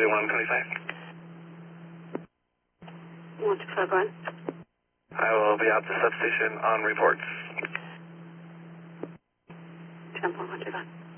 W125. 125, go ahead. I will be out the substation on reports. 10.125.